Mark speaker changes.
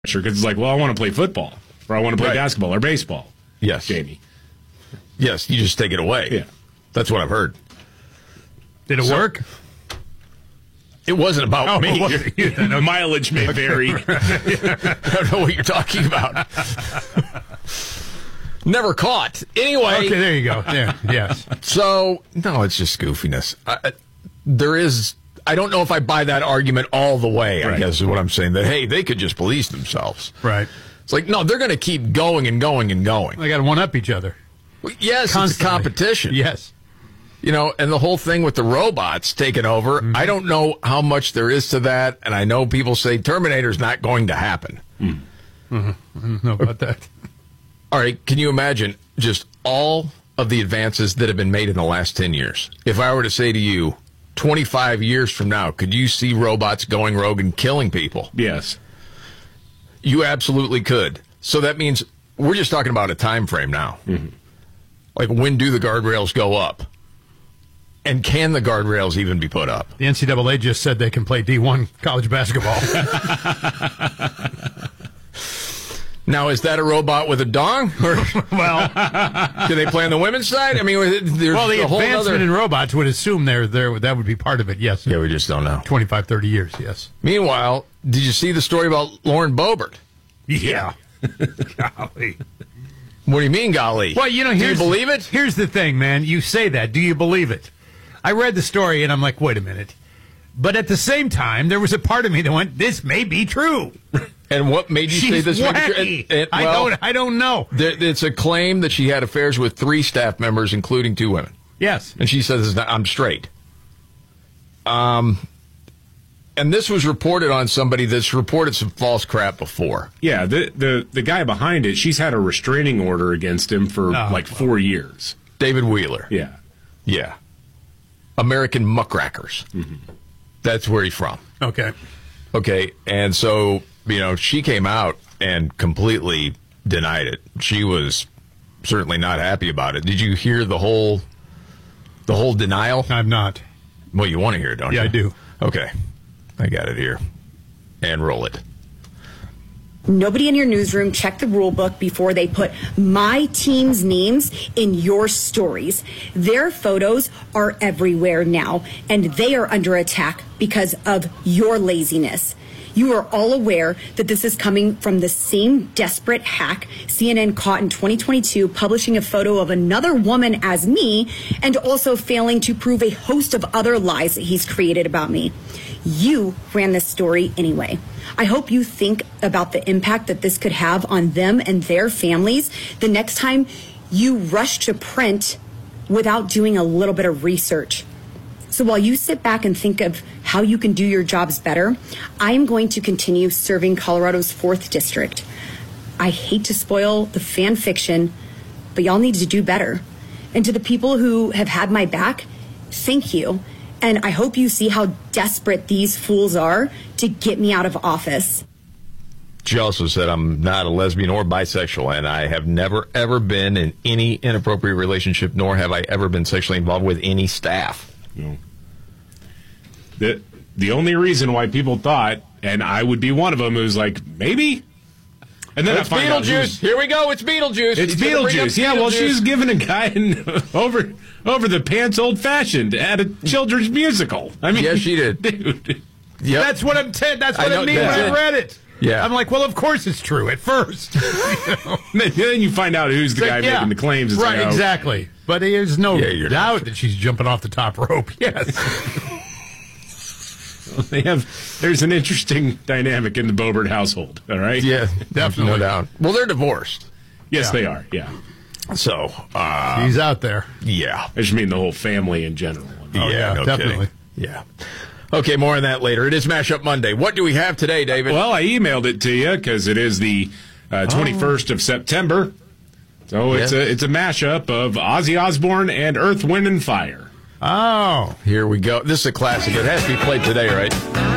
Speaker 1: because it's like, well, I want to play football, or I want to play basketball or baseball.
Speaker 2: Yes.
Speaker 1: Jamie.
Speaker 2: Yes, you just take it away.
Speaker 1: Yeah.
Speaker 2: That's what I've heard.
Speaker 3: Did it work?
Speaker 2: It wasn't about me.
Speaker 1: Mileage may vary.
Speaker 2: I don't know what you're talking about. Never caught. Anyway.
Speaker 3: Okay, there you go. Yeah, yes.
Speaker 2: So, no, it's just goofiness. I don't know if I buy that argument all the way, I guess is what I'm saying. That, hey, they could just police themselves.
Speaker 3: Right.
Speaker 2: It's like, no, they're going to keep going and going and going.
Speaker 3: They got to one-up each other.
Speaker 2: Well, yes,
Speaker 3: Constantly.
Speaker 2: it's a competition.
Speaker 3: Yes.
Speaker 2: You know, and the whole thing with the robots taking over, I don't know how much there is to that, and I know people say Terminator's not going to happen.
Speaker 3: I don't know about that.
Speaker 2: All right, can you imagine just all of the advances that have been made in the last 10 years? If I were to say to you, 25 years from now, could you see robots going rogue and killing people?
Speaker 1: Yes.
Speaker 2: You absolutely could. So that means we're just talking about a time frame now. Like, when do the guardrails go up? And can the guardrails even be put up?
Speaker 3: The NCAA just said they can play D1 college basketball.
Speaker 2: Now, is that a robot with a dong? Or
Speaker 3: Well,
Speaker 2: do they play on the women's side? I mean, there's
Speaker 3: well, the
Speaker 2: a whole
Speaker 3: advancement
Speaker 2: other...
Speaker 3: in robots would assume that would be part of it, yes.
Speaker 2: Yeah, we just don't know.
Speaker 3: 25, 30 years, yes.
Speaker 2: Meanwhile, did you see the story about Lauren Boebert?
Speaker 3: Yeah. Golly.
Speaker 2: What do you mean, golly?
Speaker 3: Well, you know,
Speaker 2: do you believe it?
Speaker 3: Here's the thing, man. You say that. Do you believe it? I read the story, and I'm like, wait a minute. But at the same time, there was a part of me that went, this may be true.
Speaker 2: And what made you say
Speaker 3: She's
Speaker 2: this?
Speaker 3: wacky. I don't know.
Speaker 2: It's a claim that she had affairs with 3 staff members, including 2 women.
Speaker 3: Yes.
Speaker 2: And she says, I'm straight. And this was reported on somebody that's reported some false crap before.
Speaker 1: Yeah, the guy behind it, she's had a restraining order against him for 4 years.
Speaker 2: David Wheeler.
Speaker 1: Yeah.
Speaker 2: Yeah. American Muckrackers. That's where he's from.
Speaker 3: Okay.
Speaker 2: Okay, and so, you know, she came out and completely denied it. She was certainly not happy about it. Did you hear the whole denial?
Speaker 3: I'm not.
Speaker 2: Well, you want to hear it, don't you?
Speaker 3: Yeah, I do.
Speaker 2: Okay. I got it here. And roll it.
Speaker 4: Nobody in your newsroom checked the rule book before they put my team's names in your stories. Their photos are everywhere now, and they are under attack because of your laziness. You are all aware that this is coming from the same desperate hack CNN caught in 2022 publishing a photo of another woman as me and also failing to prove a host of other lies that he's created about me. You ran this story anyway. I hope you think about the impact that this could have on them and their families the next time you rush to print without doing a little bit of research. So while you sit back and think of how you can do your jobs better, I am going to continue serving Colorado's 4th District. I hate to spoil the fan fiction, but y'all need to do better. And to the people who have had my back, thank you. And I hope you see how desperate these fools are to get me out of office.
Speaker 2: She also said, I'm not a lesbian or bisexual, and I have never, ever been in any inappropriate relationship, nor have I ever been sexually involved with any staff.
Speaker 1: No. The only reason why people thought, and I would be one of them, was like, maybe? And then
Speaker 2: it's Beetlejuice. Here we go. It's Beetlejuice.
Speaker 1: It's Beetlejuice. Yeah, well, she was giving a guy over the pants old-fashioned at a children's musical. I mean,
Speaker 2: yes, she did.
Speaker 3: Dude. Yep. That's what I'm saying. That's what I mean when I read it.
Speaker 2: Yeah.
Speaker 3: I'm like, well, of course it's true at first.
Speaker 1: Then you find out who's the guy making the claims.
Speaker 3: Right, exactly. But there's no doubt that she's jumping off the top rope. Yes.
Speaker 1: There's an interesting dynamic in the Boebert household, all right?
Speaker 2: Yeah, definitely. No doubt. Well, they're divorced.
Speaker 1: Yes, they are, yeah.
Speaker 2: So,
Speaker 3: he's out there.
Speaker 2: Yeah.
Speaker 1: I just mean the whole family in general.
Speaker 2: Yeah, no
Speaker 3: definitely.
Speaker 2: Kidding. Yeah. Okay, more on that later. It is Mashup Monday. What do we have today, David?
Speaker 1: Well, I emailed it to you because it is the 21st of September. So it's a mashup of Ozzy Osbourne and Earth, Wind, and Fire.
Speaker 3: Oh.
Speaker 2: Here we go. This is a classic. It has to be played today, right?